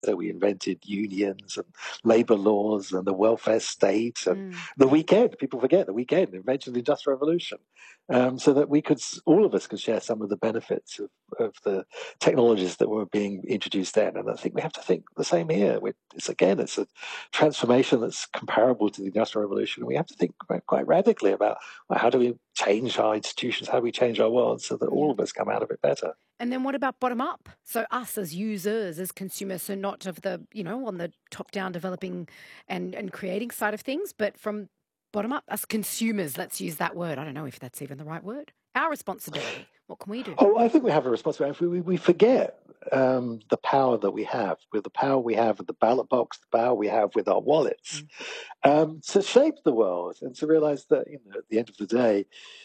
So we invented unions and labour laws and the welfare state and the weekend. People forget the weekend, invention of the Industrial Revolution, so that we could, all of us could share some of the benefits of the technologies that were being introduced then. And I think we have to think the same here. It's a transformation that's comparable to the Industrial Revolution. And we have to think quite radically about, well, how do we change our institutions? How do we change our world so that all of us come out of it better? And then what about bottom up? So us as users, as consumers, so not of the, on the top down developing and creating side of things, but from bottom up, us consumers, let's use that word. I don't know if that's even the right word. Our responsibility. What can we do? Oh, I think we have a responsibility. We forget the power that we have, with the power we have with the ballot box, the power we have with our wallets, to shape the world and to realize that, at the end of the day,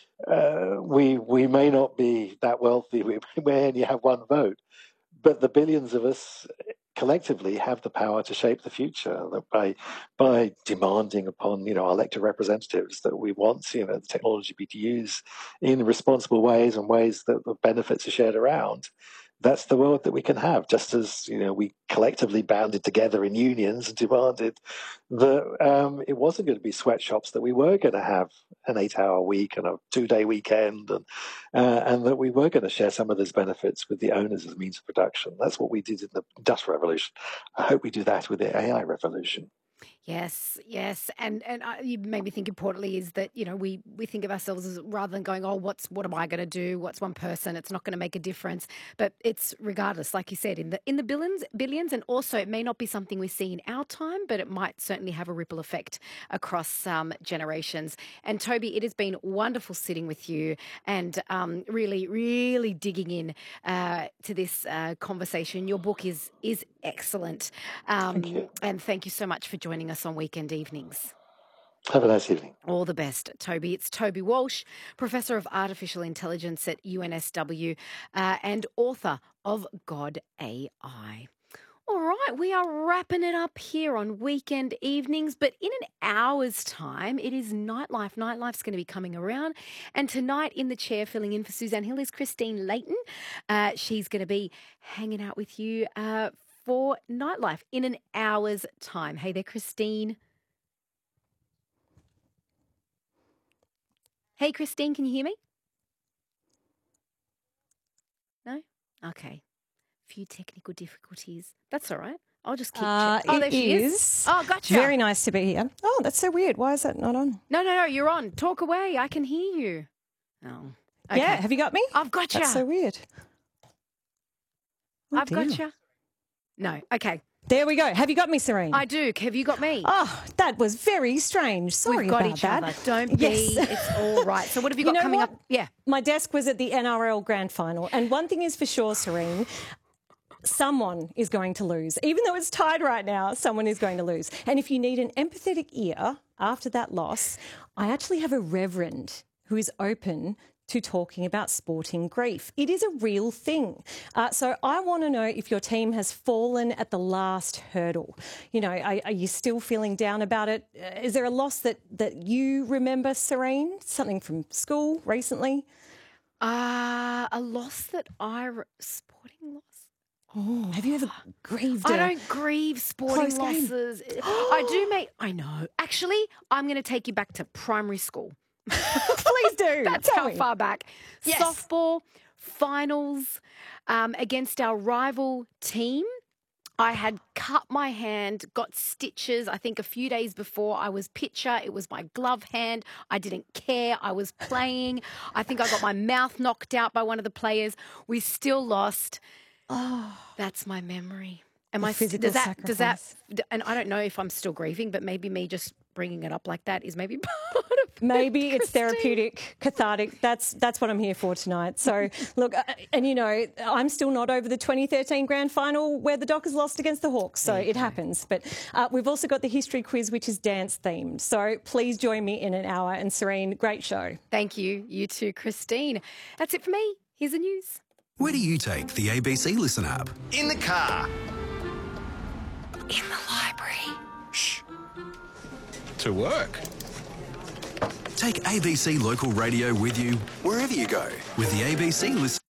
we may not be that wealthy. We may only have one vote, but the billions of us collectively have the power to shape the future by demanding upon our elected representatives that we want the technology be used in responsible ways and ways that the benefits are shared around. That's the world that we can have, just as we collectively banded together in unions and demanded that it wasn't going to be sweatshops, that we were going to have an 8-hour week and a 2-day weekend, and that we were going to share some of those benefits with the owners as a means of production. That's what we did in the Industrial Revolution. I hope we do that with the AI revolution. Yes. And you made me think importantly is that, we think of ourselves as, rather than going, oh, what am I going to do? What's one person? It's not going to make a difference. But it's regardless, like you said, in the billions, and also it may not be something we see in our time, but it might certainly have a ripple effect across generations. And Toby, it has been wonderful sitting with you and really, really digging in to this conversation. Your book is excellent. Thank you. And thank you so much for joining us on Weekend Evenings. Have a nice evening. All the best, Toby. It's Toby Walsh, Professor of Artificial Intelligence at UNSW and author of God AI. All right, we are wrapping it up here on Weekend Evenings, but in an hour's time, it is Nightlife. Nightlife's going to be coming around, and tonight in the chair filling in for Suzanne Hill is Christine Layton. She's going to be hanging out with you for Nightlife in an hour's time. Hey there, Christine. Hey, Christine, can you hear me? No? Okay. Few technical difficulties. That's all right. I'll just keep checking. Oh, there she is. Oh, gotcha. Very nice to be here. Oh, that's so weird. Why is that not on? No, you're on. Talk away. I can hear you. Oh. Okay. Yeah, have you got me? I've got you. That's so weird. I've got you. No, okay. There we go. Have you got me, Serene? I do. Have you got me? Oh, that was very strange. Sorry about that. We've got each other. Don't be. It's all right. So what have you got coming up? Yeah. My desk was at the NRL Grand Final. And one thing is for sure, Serene, someone is going to lose. Even though it's tied right now, someone is going to lose. And if you need an empathetic ear after that loss, I actually have a reverend who is open to talking about sporting grief. It is a real thing. So I want to know if your team has fallen at the last hurdle. Are you still feeling down about it? Is there a loss that you remember, Serene? Something from school recently? A loss that sporting loss? Oh, have you ever grieved? I don't grieve sporting losses. I know. Actually, I'm going to take you back to primary school. Please do. That's how far back. Yes. Softball finals against our rival team. I had cut my hand, got stitches. I think a few days before I was pitcher. It was my glove hand. I didn't care. I was playing. I think I got my mouth knocked out by one of the players. We still lost. Oh, that's my memory. Physical sacrifice. Does that? And I don't know if I'm still grieving, but maybe me just bringing it up like that is maybe part of maybe it's therapeutic, cathartic. That's what I'm here for tonight. So look, and I'm still not over the 2013 Grand Final where the Dockers lost against the Hawks. So it happens. But we've also got the history quiz, which is dance themed. So please join me in an hour. And Serene, great show. Thank you. You too, Christine. That's it for me. Here's the news. Where do you take the ABC Listen app? In the car. In the library. Shh. To work. Take ABC Local Radio with you wherever you go with the ABC Listen.